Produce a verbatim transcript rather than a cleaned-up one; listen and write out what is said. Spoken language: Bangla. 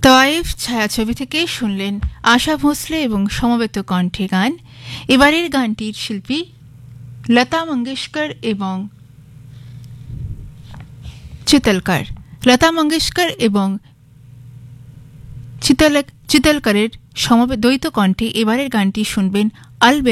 তয়েফ ছায়াছবি থেকে শুনলেন আশা ভোসলে এবং সমবেত কণ্ঠে গান। এবারের গানটির শিল্পী লতা মঙ্গেশকর এবং চিতলকর। লতা মঙ্গেশকর এবং চিতলকরের সমবেত দ্বৈত কণ্ঠে এবারের গানটি শুনবেন আল